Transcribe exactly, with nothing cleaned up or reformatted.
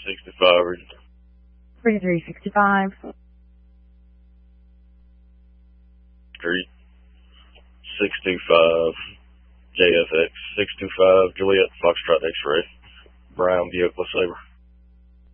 sixty-five. thirty-three sixty-five. Street. six two five. J F X. six two five. Juliet Foxtrot X-Ray. Brown Buick LeSabre.